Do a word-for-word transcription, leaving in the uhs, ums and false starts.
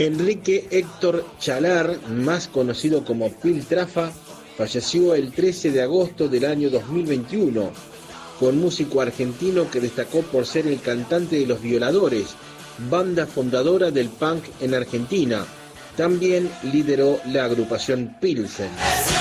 Enrique Héctor Chalar, más conocido como Piltrafa, falleció el trece de agosto del año dos mil veintiuno. Fue un músico argentino que destacó por ser el cantante de Los Violadores, banda fundadora del punk en Argentina. También lideró la agrupación Pilsen.